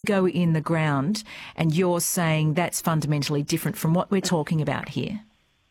go in the ground, and you're saying that's fundamentally different from what we're talking about here.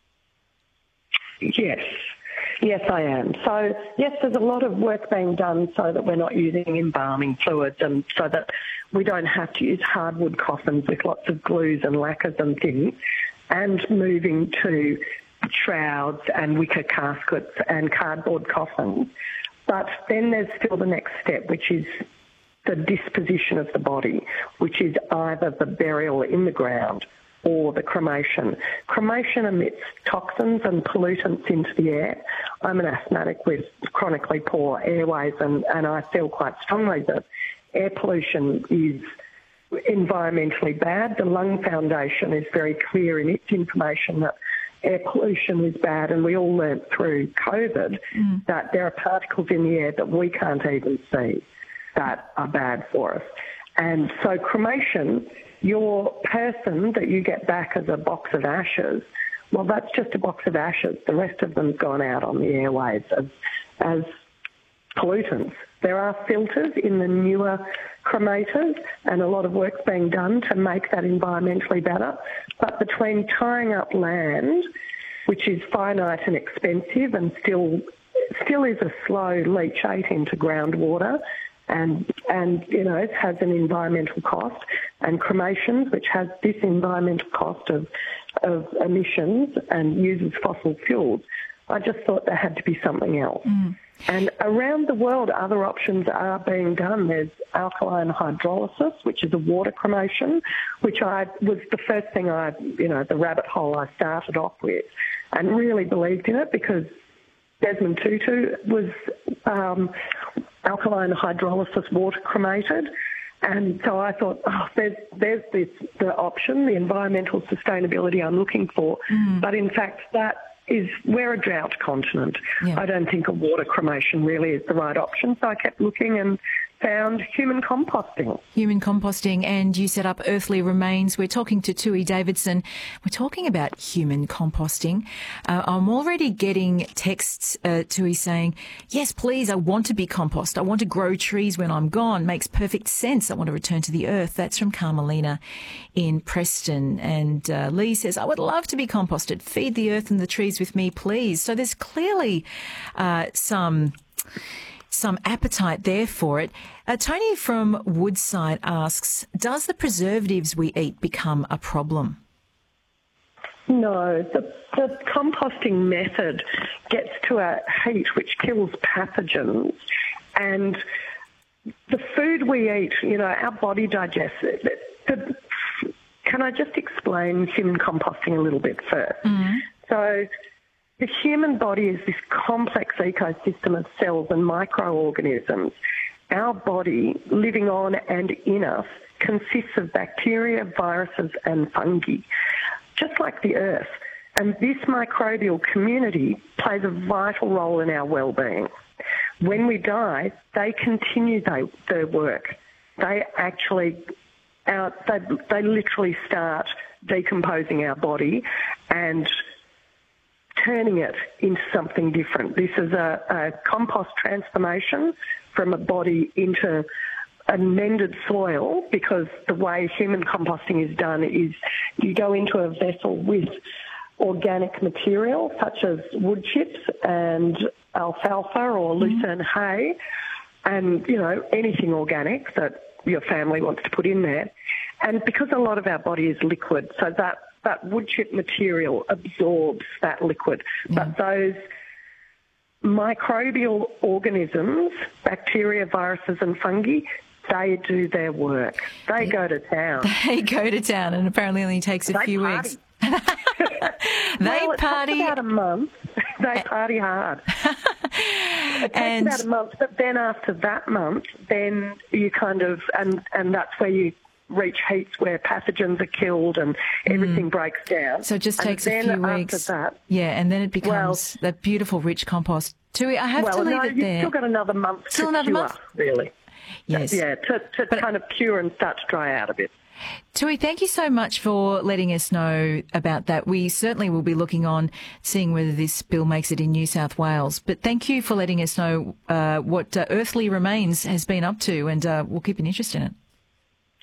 Yes. Yes, I am. So, yes, there's a lot of work being done so that we're not using embalming fluids and so that we don't have to use hardwood coffins with lots of glues and lacquers and things, and moving to shrouds and wicker caskets and cardboard coffins. But then there's still the next step, which is the disposition of the body, which is either the burial in the ground or the cremation. Cremation emits toxins and pollutants into the air. I'm an asthmatic with chronically poor airways, and I feel quite strongly that air pollution is environmentally bad. The Lung Foundation is very clear in its information that air pollution is bad, and we all learnt through COVID that there are particles in the air that we can't even see that are bad for us. And so cremation, your person that you get back as a box of ashes, well, that's just a box of ashes. The rest of them's gone out on the airwaves as pollutants. There are filters in the newer cremators, and a lot of work's being done to make that environmentally better. But between tying up land, which is finite and expensive and still is a slow leachate into groundwater, and you know, it has an environmental cost, and cremations, which has this environmental cost of emissions and uses fossil fuels, I just thought there had to be something else. And around the world, other options are being done. There's alkaline hydrolysis, which is a water cremation, which was the first thing the rabbit hole I started off with, and really believed in it because Desmond Tutu was alkaline hydrolysis water cremated. And so I thought, there's the option, the environmental sustainability I'm looking for. But in fact, we're a drought continent. Yeah. I don't think a water cremation really is the right option. So I kept looking and found human composting. Human composting, and you set up Earthly Remains. We're talking to Tui Davidson. We're talking about human composting. I'm already getting texts, Tui, saying, yes, please, I want to be compost. I want to grow trees when I'm gone. Makes perfect sense. I want to return to the earth. That's from Carmelina in Preston. And Lee says, I would love to be composted. Feed the earth and the trees with me, please. So there's clearly some appetite there for it. Tony from Woodside asks, does the preservatives we eat become a problem? No, the composting method gets to a heat which kills pathogens, and the food we eat, our body digests it. Can I just explain human composting a little bit first? So the human body is this complex ecosystem of cells and microorganisms. Our body, living on and in us, consists of bacteria, viruses and fungi, just like the earth. And this microbial community plays a vital role in our well-being. When we die, they continue their work. They actually, they literally start decomposing our body and turning it into something different. This is a compost transformation from a body into amended soil, because the way human composting is done is you go into a vessel with organic material such as wood chips and alfalfa or lucerne hay and, anything organic that your family wants to put in there. And because a lot of our body is liquid, so that wood chip material absorbs that liquid. But those microbial organisms, bacteria, viruses and fungi, they do their work. They go to town. They go to town, and apparently only takes a few weeks. They party. It takes about a month. They party hard. It takes about a month, but then after that month, then you and that's where you reach heats where pathogens are killed and everything breaks down. So it just takes a few weeks. After that, and then it becomes that beautiful rich compost. Tui, I have to leave it there. You've still got another month to cure, really. Yes. Yeah, to kind of cure and start to dry out a bit. Tui, thank you so much for letting us know about that. We certainly will be looking on, seeing whether this bill makes it in New South Wales. But thank you for letting us know what Earthly Remains has been up to, and we'll keep an interest in it.